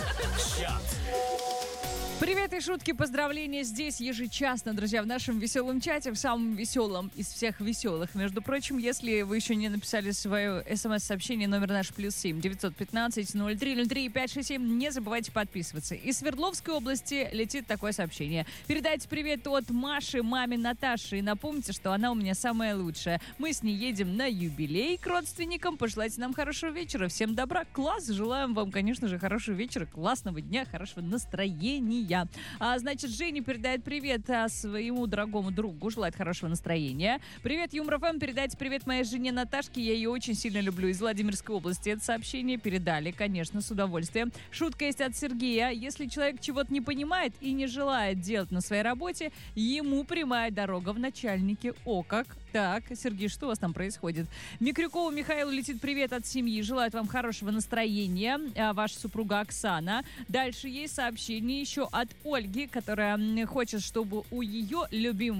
Чат. Привет и шутки, поздравления здесь ежечасно, друзья, в нашем веселом чате, в самом веселом из всех веселых. Между прочим, если вы еще не написали свое смс-сообщение, номер наш +7 915 03 03 567, не забывайте подписываться. Из Свердловской области летит такое сообщение. Передайте привет от Маши, маме Наташи, и напомните, что она у меня самая лучшая. Мы с ней едем на юбилей к родственникам. Пожелайте нам хорошего вечера, всем добра, класс. Желаем вам, конечно же, хорошего вечера, классного дня, хорошего настроения. Значит, Женя передает привет своему дорогому другу, желает хорошего настроения. Привет, Юмор ФМ, передайте привет моей жене Наташке, я ее очень сильно люблю, из Владимирской области. Это сообщение передали, конечно, с удовольствием. Шутка есть от Сергея. Если человек чего-то не понимает и не желает делать на своей работе, ему прямая дорога в начальнике. О, как? Так, Сергей, что у вас там происходит? Микрюкову Михаилу летит привет от семьи, желает вам хорошего настроения. Ваша супруга Оксана. Дальше есть сообщение еще от Ольги, которая хочет, чтобы у ее любимого